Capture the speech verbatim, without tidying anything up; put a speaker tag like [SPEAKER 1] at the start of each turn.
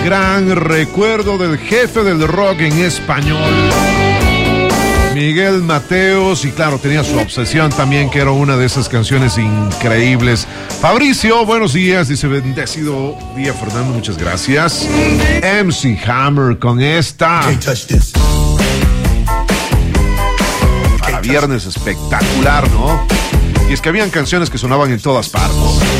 [SPEAKER 1] Gran recuerdo del jefe del rock en español, Miguel Mateos, y claro, tenía su obsesión también, que era una de esas canciones increíbles. Fabricio, buenos días, dice, bendecido día, Fernando, muchas gracias. M C Hammer con esta. Para viernes espectacular, ¿no? Y es que habían canciones que sonaban en todas partes.